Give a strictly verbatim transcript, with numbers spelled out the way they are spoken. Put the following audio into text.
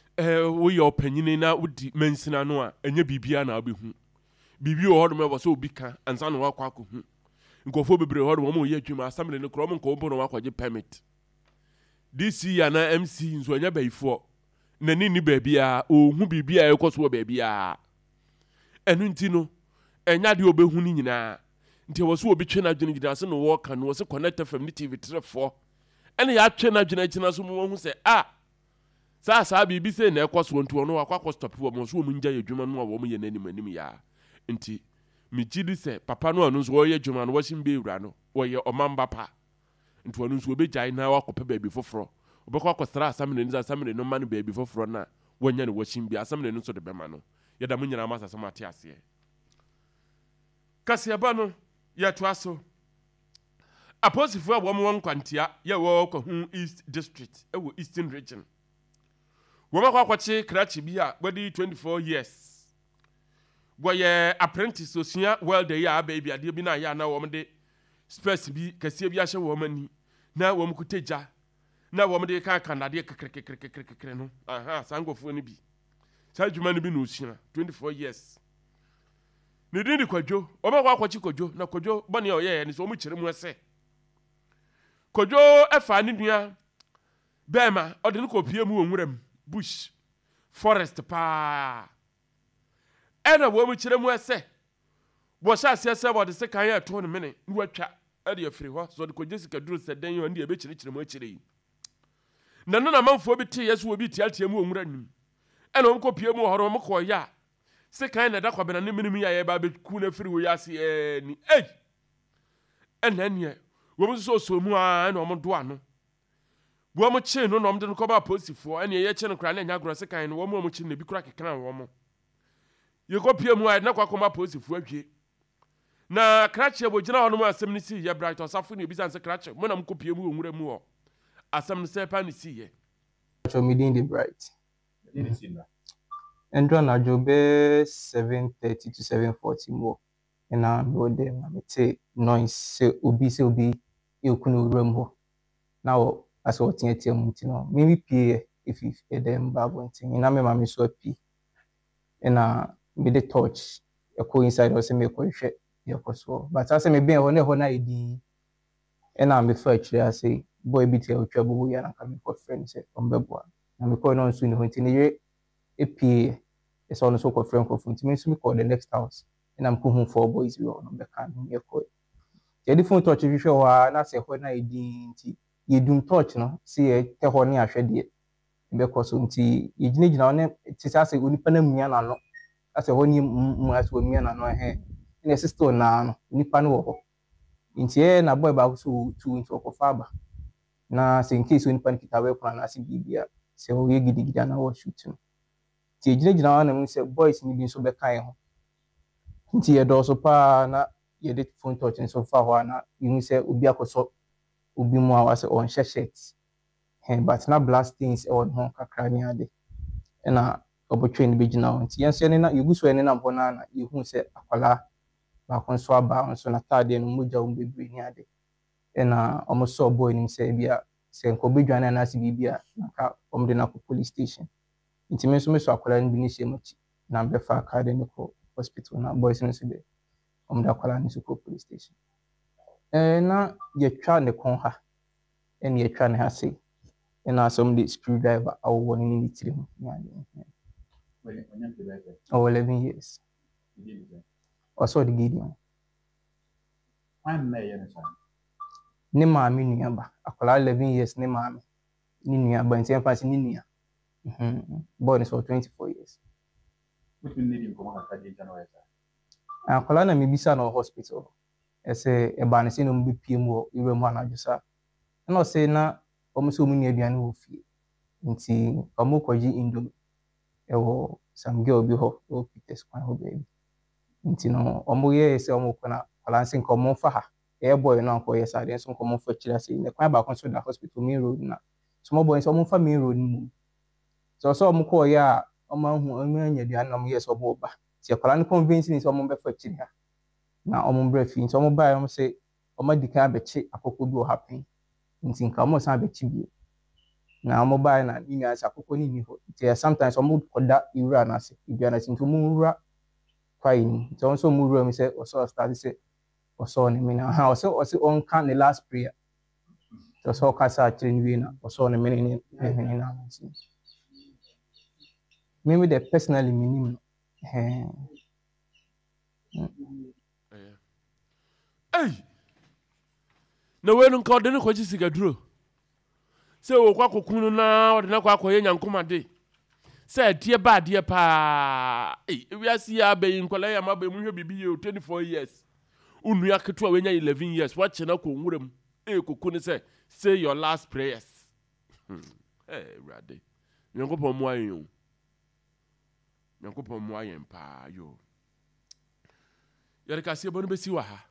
eh wo ye opanyine na wodi mansina no a enye bibia na obehu bibi o hodo me wo so obi ka ansa no wakwa akɔhu nkofo bebre hodo mo ye adwuma assembly no kro mo nko bo no wakwaje permit D C ya na M C nso anya bayifo na ni ni baabia ohu bibia ekoso baabia enu nti no enya de obehu ni nyina nti wo so obi twe na dwene gida se no wo ka no wo se connect F M ni T V trefo ene ya twe na dwene gina so mo hu se ah sa sa bibi se na ekoso nto no akwa stop wo mo so mo nja ye dwuma no wo mo ye nanim anim ya nti mi gidi se papa no anu so wo ye dwuma no wo shimbe ewura no wo ye omamba pa nti wonu so obejai na wakope baabi foforo obekwa akosra asamene ni asamene no ma no baabi foforo na wonya ne wo shimbe asamene no so de bema no yeda mo nyina masa samate ase kasi aba no ya to aso aposifo abo mo wankwantia ye wo ko hu East District e wo Eastern Region wo makwa kwachi krachi bi a body twenty-four years boye apprentice osua welder ya baby ade bi na ya na wo mde space bi kase bi ahye wo mani na wo mkuteja na wo mde kan kan ade kekrekekrekrekre no aha sangofo ni bi sa djuma ni bi no osua twenty-four years ne din di Kwadwo o makwa kwachi Kwadwo na Kwadwo bone o ye ni so mu kire mu ese Kwadwo efa ni dua bema o de no kopie mu onwuram bush forest pa ena wo mu kire mu ese bo sha ase ese bo de se kan ya to no mene ni watwa ade afiri ho so de Kwadwo sika duro se den yo ndi e be kire kire mu akire yi na no na manfo bi te yeso obi te altie mu onwuram ena wo kopie mu horo mo ko ya se kan na da kwa bena ne minimu ya ye ba be ku na firi wo ya se eh ni eh ena ne wo mu so so mu a na o mo do ano wo mo chi no no mo de ko ba posifo ena ye chi no kra na nya gro se kan no wo mo mo chi na bi kra kekran wo mo ye kopie mu a na kwa koma posifo adwie na krache bo gina hono mu asem ni si ye bright osafo ni obi san se krache mo na mo kopie mu onwura mu ho asem ni se pa ni si ye so me din the bright Didn't see that. Andro na jobe seven thirty to seven forty more and I go there na me say noise say obi say obi e okunu ram ho now as what tin etem tin no me pie if if e dem babo tin na me ma me so pi and na me the touch e ko inside o say me ko hwe e ko so but as me ben ho na ho na edi and na me fa chire say boy bi te o twa bo ya na ka me ko friend say ombebo na me ko no so ni ho tin ye epie it's on so called friend of me me call the next house and I'm going for boys we on the can me call the different touch if you wa na say ho na edi nti ye dum touch no see e te ho ne ahwede be ko so nti ye gina gina one ti say say onipa na mua na no ase ho ni mu ase o mua na no he na sister na no onipa no wo ho nti e na boy ba so tu nti okofa ba na say in case onipa nkita we plan na se bibia se o ye gidi gidi na wo shoot no ti ejine gina wana mu se boys ni bi so be kan ho nti ye do so pa na ye de phone touch so fa ho na you say obi akoso obi mu a wase on shirt hen but na blast things on ho kakra ni ade na obotwe ni be gina ho nti yenso ne na yeguso ne na mpo na na ye hu se akwala ba konso aba so na tade no moja um bebre ni ade na omoso boy ni se bia se nko bedwane na se bibia na ka omde na police station nti me so me so akwala ni bi ni shemachi na be fa academy ko hospital na boys ni so be omde akwala ni so ko police station eh na ye twa ne kon ha en ye twa ne ha sei na some the screwdriver awo ni ni tiri mu ya When when you like that, oh eleven years you did it. also the gideon I'm there, you know. ne maami nua ba akwala eleven years ne maami ni nua ba nti emfa ni nua mhm boy is for twenty-four years Which we need him come on a card in January. akwala na me bisa na hospital ese e ba ne se no mbi pie mu iwe mu anajusa na o se na o mo so mu ni aduane wo fie nti o mo kwaji indo e wo some girl bi ho o Peters kwan ho baby nti no o mo ye se o mo kona akwala nse nko mo fa ha e boy no anko ye sa de nso nko mo fa kira se ne kwan ba kon so da hospital main road na small boy so mo fa main road mu so so mo ko ya o ma hu o ma nya aduane na mo ye so bo ba ti akwala no convince ni so mo be fa kira na o mo bra fi nti o mo ba o mo se o ma dika be chi akoko bi o happen nti nka o mo san be chi bi na mobile na ni nya sa kokoni ni ho nti sometimes omo koda iwura na se ibia na nti omo nwura kwai ni nti on so mo wura mi se oso start se oso ne me na ha oso oso on kan the last prayer so so ka sa tiri ni na oso ne me ni ni na nti me the personally minimum eh Hey, na wenu nka ɔde ne kɔgye sigaduro sɛ wɔkɔ akɔkunu na ɔde na kɔ akɔyɛ nyankomade sɛ adeɛ ba adeɛ paa ei ewiase ya abɛyi nkɔla ya ma bɛ mu hwɛ bibi yɛ twenty-four years unua ketewa wenya eleven years wakye na kɔ nwuram e kokunu sɛ say your last prayers hmm eh rade nyankopɔn mu ayɛ nyankopɔn mu ayɛ paa yo yɛde kaseɛ bɔ no bɛsi wɔ ha